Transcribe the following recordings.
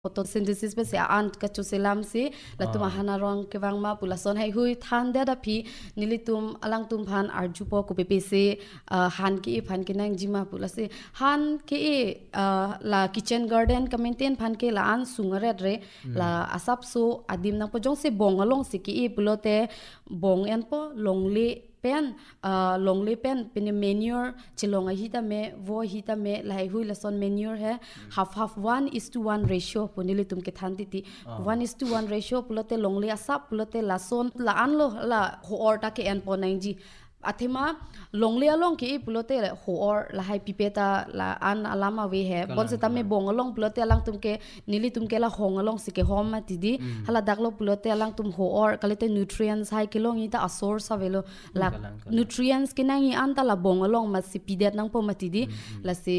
photosynthesis pe se ant ka chu selam se la tu mahana rong ke wang ma pulason hai hui than da phi nilitum alang tum phan arju po ko pe se han ki phan ki nang jima pula se han ke la kitchen garden ka maintain phan ke la an sungare re la asap so adim nang po jong se bong along se ki pulote bong en po longli pen longli pen pin manure chilonga hita me vo hita me lai hui la son manure hai half 1:1 ratio punili tum ke than ti 1:1 ratio pulote longli asap pulote la son la an lo la ho or ta ke en po nang ji athema longli along ki pulote ho or la hai pipeta la an alama we hai bon se tame bong along pulote alang tum ke nili tum ke la hong along se ke hom ma ti di hala daklo pulote alang tum ho or kalite nutrients hai kilong ita asor sa velo la nutrients ke nang i anta la bong along ma si pidet nang po ma ti di la se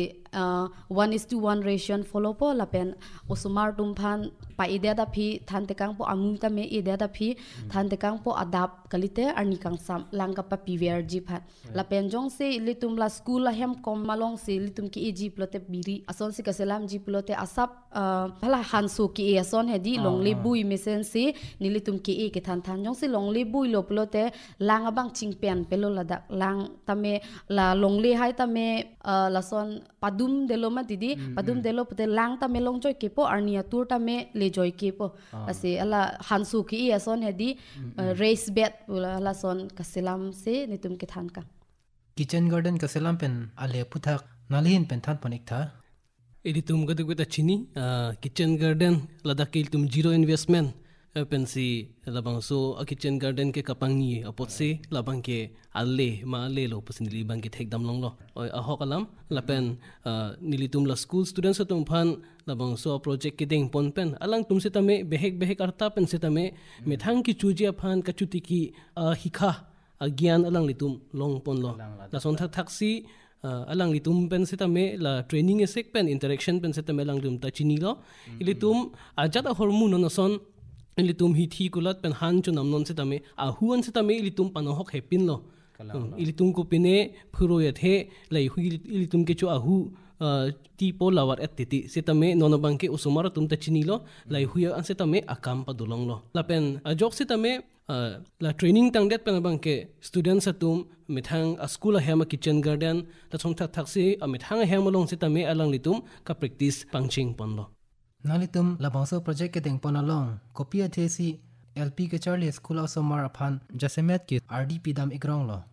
1:1 ratio follow po la pen osumar tum phan pa ide da phi than te kang po amum ta me ide da phi than te kang po adap kalite arni kang sam lang ka pa pvrg phat la pen jong se litum la school la hem kom malong se litum ki eg plote biri ason se kaselam ji plote asap hala hansu ki e ason hedi longli bui mesen se nilitum ki e ke than jong se longli bui lo plote lang abang chingpen pelo la dak lang tame la longli hai tame la son padum delo ma didi padum delo pute lang tame long joy ke po arnia tur tame le joy ke po ase ala hansu ki e ason hedi race bet la son kaselam se nitum ke than ka kitchen garden kaselam pen ale puthak nalhin pen than ponik tha editum gadugta chini kitchen garden ladakil tum zero investment pensi labang so a kitchen garden ke kapangi apot se labang ke alle ma alle lo pasini bang ke thek dam long lo a hokalam lapen nilitum la school students tum phan labang so project ke ding pon pen alang tum se tame behek arta pen se tame methang ki chujia phan ka chuti ki hikha agyan alang litum long pon lo la son thak si alang litum pen se tame la training esek pen interaction pen se tame lang dum ta chini lo ilitum ajat a hormone no son ilitum hi thi kulat pen han chu nam non se tame a huan se tame ilitum panohok hepin lo ilitum ko pine phuro ye the lai hu ilitum ke chu a hu ti po lawar etiti se tame nono bangke usumara tum ta chini lo lai hu an se tame akam pa dulong lo la pen a jok se tame la training tang det pen bangke students atum mithang a school a hema kitchen garden ta chong thak se a mithang a hema long se tame alang litum ka practice pangching pon lo nalitum labangso project ke ding pon along copy athesi lp ke charlie school of summer aphan jasemet ke rdp dam igrong lo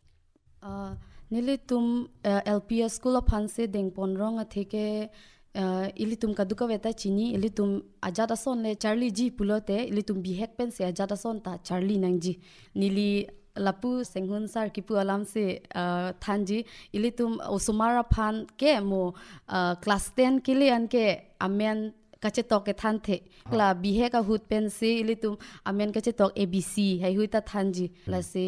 nilitum lps school of hanse ding pon rong atheke ilitum kaduka weta chini ilitum ajada son le charlie ji pulote ilitum bihek pen se ajada son ta charlie nangji nili lapu senghun sar kipu alam se thanji ilitum osumara phan ke mo class 10 kilian ke amen kache tok ke than the la bihe ka hut pen se ilitum amen kache tok abc hai huita thanji la se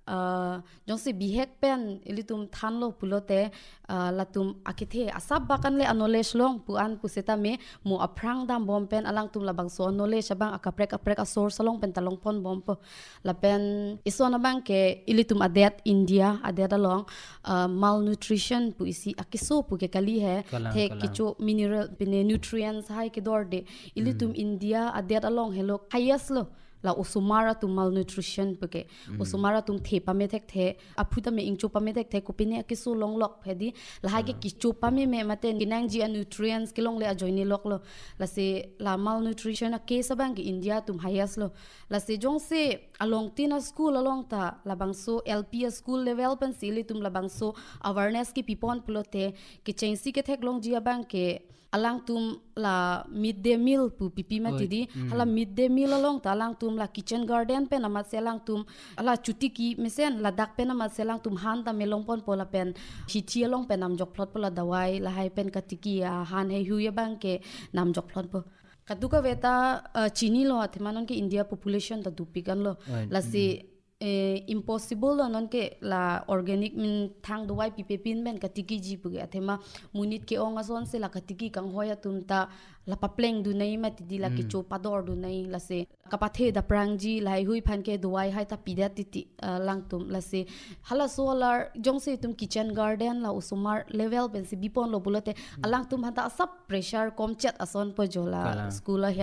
jong se bihek pen ilitum than lo pulote latum akithe asab bakan le knowledge long puan puseta me mo aprang dam bom pen alang tum labang so knowledge abang akaprek a source long pen talong pon bom po la pen isona bang ke ilitum adet india adet along malnutrition pu isi akiso pu ke kali hai the kicho mineral pine nutrients hai ke dor de ilitum india adet along hello highest lo la osumara tu malnutrition peke osumara tum the pame thek the aphuta me ingchu pame thek the kopine ki su long lok phedi la ha ke kichu pame me mate kinang ji nutrients ki long le a joini lok lo la se la malnutrition a case bang india tum highest lo la se jong se along tina school along ta la bang so lps school level pen sili tum la bang so awareness ki pipon plote ki chensi ke thek long ji bang ke alang tum la midday meal pu pipi ma tidi hala midday meal along ta alang tum la kitchen garden pe namat selang tum ala chuti ki mesen la dak pe namat selang tum han ta melong pon pola pen hichi along pe nam jok plot pola dawai la hai pen katiki han he hu ye bang ke nam jok plot po kaduka veta chini lo athmanon ke india population ta dupikan lo la se impossible non ke la organic min thang duwai pipe pin men katiki ji pu athema munit ke onga son se la katiki kang hoya tumta la papleng du nei ma ti la ki cho pador du nei la se kapathe da prangji lai hui phan ke duwai hai ta pida ti lang tum la se hala solar jong se tum kitchen garden la usumar level ben se bipon lo bulate alang tum hata sab pressure kom chat ason po jola school